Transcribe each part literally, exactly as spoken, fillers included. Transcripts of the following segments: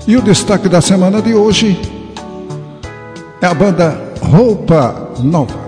E o destaque da semana de hoje é a banda Roupa Nova.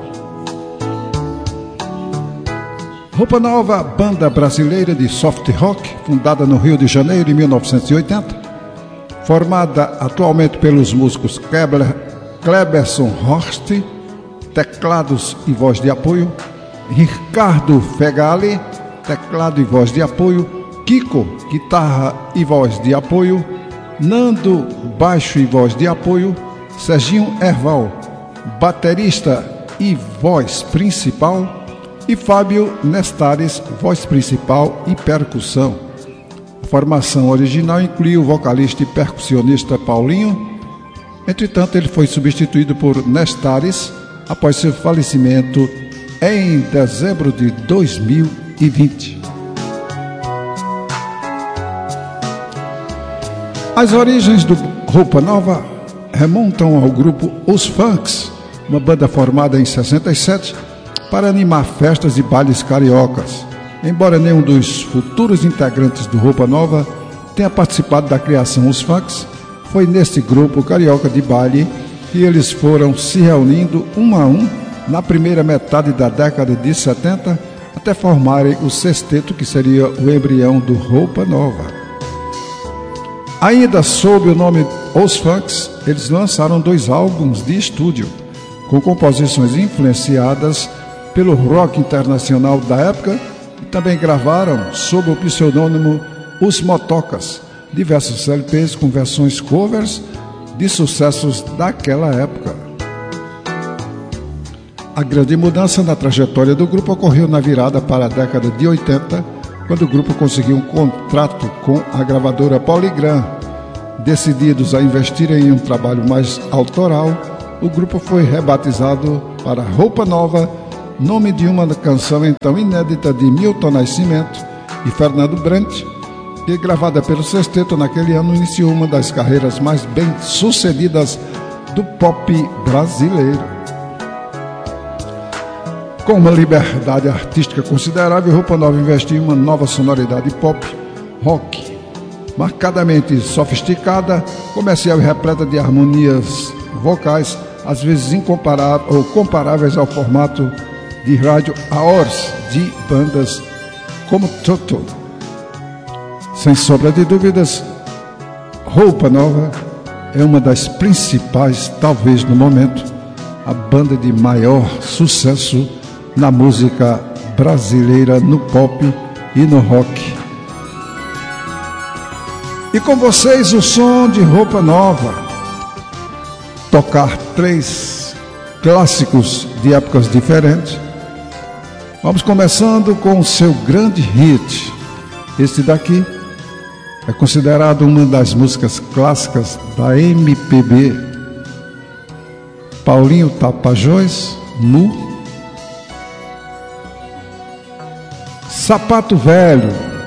Roupa Nova, banda brasileira de soft rock, fundada no Rio de Janeiro em mil novecentos e oitenta, formada atualmente pelos músicos Kleber, Kleberson Horst, teclados e voz de apoio, Ricardo Fegali, teclado e voz de apoio, Kiko, guitarra e voz de apoio, Nando, baixo e voz de apoio, Serginho Erval, baterista e voz principal, e Fábio Nestares, voz principal e percussão. A formação original incluiu o vocalista e percussionista Paulinho. Entretanto, ele foi substituído por Nestares após seu falecimento em dezembro de dois mil e vinte. As origens do Roupa Nova remontam ao grupo Os Funks, uma banda formada em sessenta e sete para animar festas e bailes cariocas. Embora nenhum dos futuros integrantes do Roupa Nova tenha participado da criação Os Funks, foi neste grupo carioca de baile que eles foram se reunindo um a um na primeira metade da década de setenta até formarem o sexteto que seria o embrião do Roupa Nova. Ainda sob o nome Os Funks, eles lançaram dois álbuns de estúdio com composições influenciadas pelo rock internacional da época e também gravaram sob o pseudônimo Os Motocas diversos L Ps com versões covers de sucessos daquela época. A grande mudança na trajetória do grupo ocorreu na virada para a década de oitenta, quando o grupo conseguiu um contrato com a gravadora Polygram. Decididos a investir em um trabalho mais autoral, o grupo foi rebatizado para Roupa Nova, nome de uma canção então inédita de Milton Nascimento e Fernando Brant, que, gravada pelo sexteto naquele ano, iniciou uma das carreiras mais bem-sucedidas do pop brasileiro. Com uma liberdade artística considerável, Roupa Nova investiu em uma nova sonoridade pop, rock, marcadamente sofisticada, comercial e repleta de harmonias vocais, às vezes incomparáveis ou comparáveis ao formato de rádio hours de bandas como Toto. Sem sombra de dúvidas, Roupa Nova é uma das principais, talvez no momento, a banda de maior sucesso na música brasileira, no pop e no rock. E com vocês o som de Roupa Nova. Tocar três clássicos de épocas diferentes. Vamos começando com o seu grande hit. Este daqui é considerado uma das músicas clássicas da M P B. Paulinho Tapajós, Nu. Sapato Velho.